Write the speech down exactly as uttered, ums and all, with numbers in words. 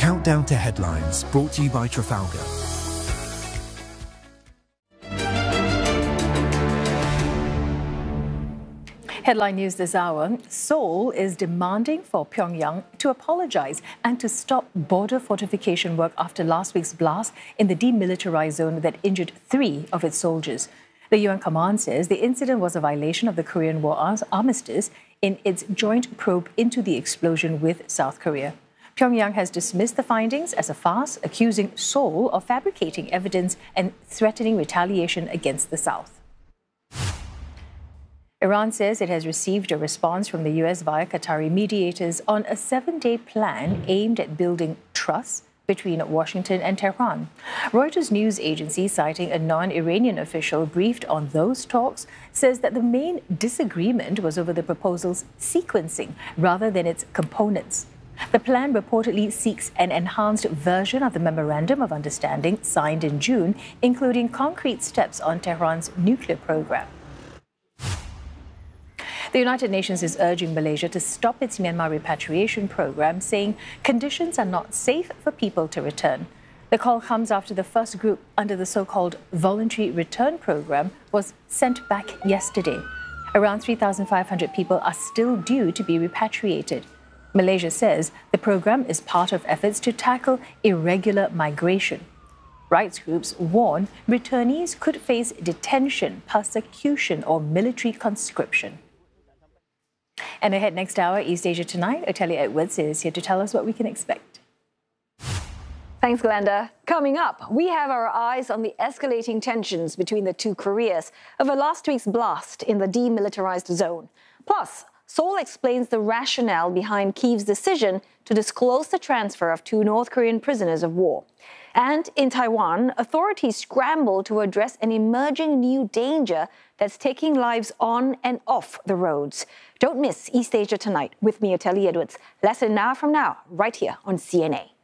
Countdown to Headlines, brought to you by Trafalgar. Headline news this hour. Seoul is demanding for Pyongyang to apologize and to stop border fortification work after last week's blast in the demilitarized zone that injured three of its soldiers. The U N command says the incident was a violation of the Korean War armistice in its joint probe into the explosion with South Korea. Pyongyang has dismissed the findings as a farce, accusing Seoul of fabricating evidence and threatening retaliation against the South. Iran says it has received a response from the U S via Qatari mediators on a seven-day plan aimed at building trust between Washington and Tehran. Reuters news agency, citing a non-Iranian official briefed on those talks, says that the main disagreement was over the proposal's sequencing rather than its components. The plan reportedly seeks an enhanced version of the Memorandum of Understanding signed in June, including concrete steps on Tehran's nuclear program. The United Nations is urging Malaysia to stop its Myanmar repatriation program, saying conditions are not safe for people to return. The call comes after the first group under the so-called voluntary return program was sent back yesterday. Around three thousand five hundred people are still due to be repatriated. Malaysia says the program is part of efforts to tackle irregular migration. Rights groups warn returnees could face detention, persecution, or military conscription. And ahead next hour, East Asia Tonight, Otelia Edwards is here to tell us what we can expect. Thanks, Glenda. Coming up, we have our eyes on the escalating tensions between the two Koreas over last week's blast in the demilitarized zone. Plus, Seoul explains the rationale behind Kyiv's decision to disclose the transfer of two North Korean prisoners of war. And in Taiwan, authorities scramble to address an emerging new danger that's taking lives on and off the roads. Don't miss East Asia Tonight with me, Otelia Edwards. Less than an hour from now, right here on C N A.